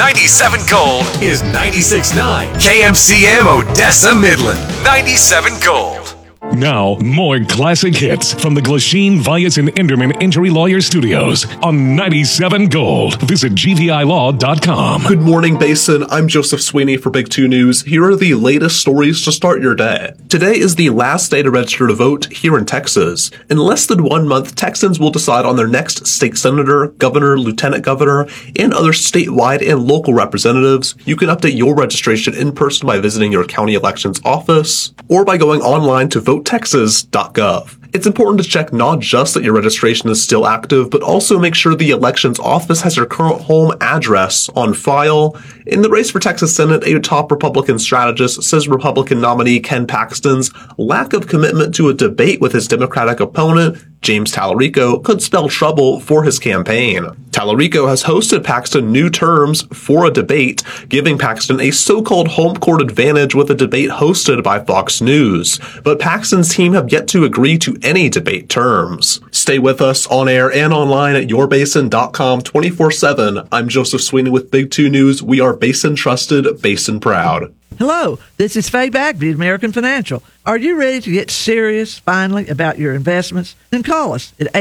97 Gold is 96.9 KMCM Odessa Midland. 97 Gold. Now, more classic hits from the Glasheen, Vyas, and Enderman Injury Lawyer Studios on 97 Gold. Visit gvilaw.com. Good morning, Basin. I'm Joseph Sweeney for Big 2 News. Here are the latest stories to start your day. Today is the last day to register to vote here in Texas. In less than 1 month, Texans will decide on their next state senator, governor, lieutenant governor, and other statewide and local representatives. You can update your registration in person by visiting your county elections office or by going online to votetexas.gov. It's important to check not just that your registration is still active, but also make sure the elections office has your current home address on file. In the race for Texas Senate, a top Republican strategist says Republican nominee Ken Paxton's lack of commitment to a debate with his Democratic opponent, James Tallarico, could spell trouble for his campaign. Tallarico has hosted Paxton new terms for a debate, giving Paxton a so-called home court advantage with a debate hosted by Fox News. But Paxton's team have yet to agree to any debate terms. Stay with us on air and online at yourbasin.com 24/7. I'm Joseph Sweeney with Big 2 News. We are Basin trusted, Basin proud. Hello, this is Faye Bagby at American Financial. Are you ready to get serious finally about your investments? Then call us at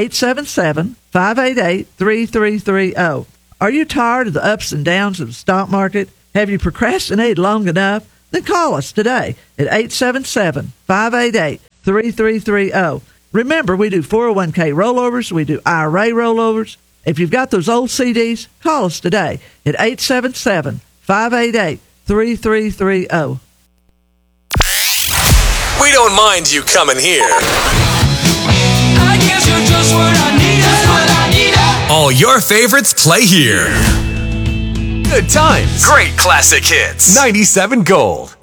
877-588-3330. Are you tired of the ups and downs of the stock market? Have you procrastinated long enough? Then call us today at 877-588-3330. Remember, we do 401k rollovers, we do IRA rollovers. If you've got those old CDs, call us today at 877-588-3330. We don't mind you coming here. I guess you're just what I need. All your favorites play here. Good times. Great classic hits. 97 Gold.